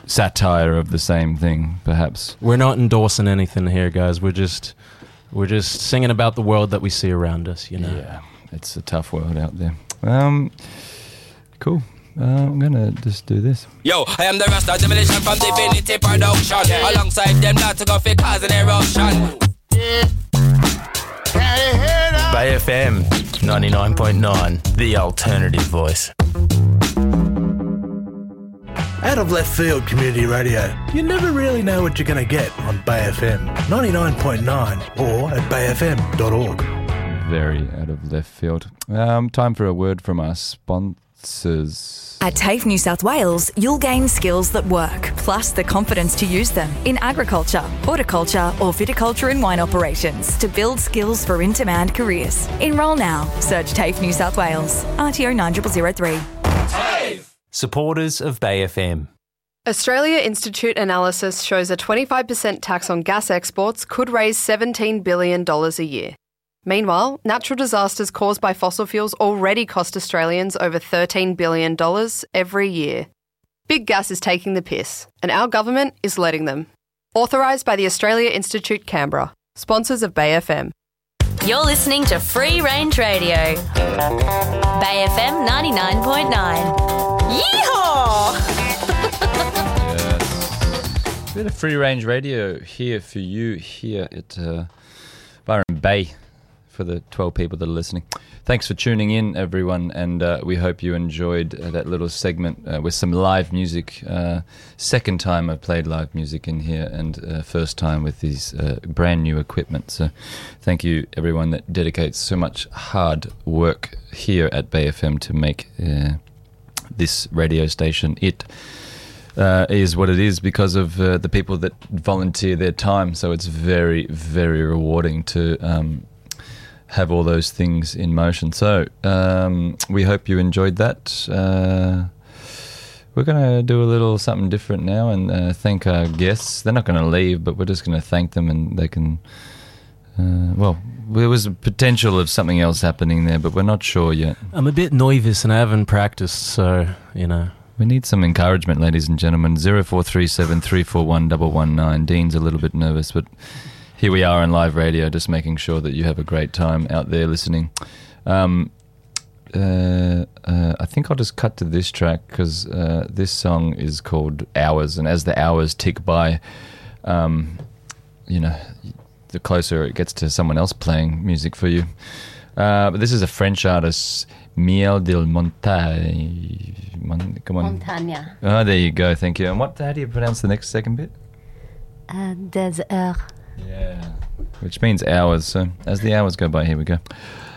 satire of the same thing, perhaps. We're not endorsing anything here, guys. We're just singing about the world that we see around us, you know. Yeah, it's a tough world out there. Cool. I'm gonna just do this. Yo, I am the Rasta Demolition from Divinity Production. Alongside them, not to go for causing eruption. Bay FM 99.9, the alternative voice. Out of left field community radio. You never really know what you're going to get on Bay FM 99.9 or at bayfm.org. Very out of left field. Time for a word from our sponsors. At TAFE New South Wales, you'll gain skills that work, plus the confidence to use them in agriculture, horticulture or viticulture and wine operations to build skills for in-demand careers. Enrol now. Search TAFE New South Wales. RTO 9003. TAFE! Supporters of Bay FM. Australia Institute analysis shows a 25% tax on gas exports could raise $17 billion a year. Meanwhile, natural disasters caused by fossil fuels already cost Australians over $13 billion every year. Big gas is taking the piss, and our government is letting them. Authorised by the Australia Institute Canberra. Sponsors of Bay FM. You're listening to Free Range Radio. Bay FM 99.9. Yeehaw! Yes. Bit of free range radio here for you here at Byron Bay for the 12 people that are listening. Thanks for tuning in, everyone, and we hope you enjoyed that little segment with some live music. Second time I've played live music in here, and first time with these brand new equipment. So thank you, everyone that dedicates so much hard work here at Bay FM to make this radio station. It is what it is because of the people that volunteer their time. So it's very, very rewarding to have all those things in motion. So we hope you enjoyed that. We're going to do a little something different now and thank our guests. They're not going to leave, but we're just going to thank them, and they can... there was a potential of something else happening there, but we're not sure yet. I'm a bit nervous and I haven't practiced, so, you know. We need some encouragement, ladies and gentlemen. 0437 341 119. Dean's a little bit nervous, but here we are on live radio, just making sure that you have a great time out there listening. I think I'll just cut to this track because this song is called Hours, and as the hours tick by, the closer it gets to someone else playing music for you. But this is a French artist, Miel del Montagne. Montagne. Oh, there you go. Thank you. And how do you pronounce the next second bit? Des heures. Yeah. Which means hours. So as the hours go by, here we go.